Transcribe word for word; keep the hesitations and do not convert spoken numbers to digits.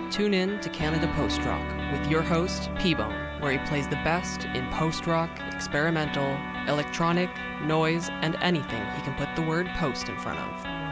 Tune in to Canada Post Rock with your host, P-Bone, where he plays the best in post-rock, experimental, electronic, noise, and anything he can put the word post in front of.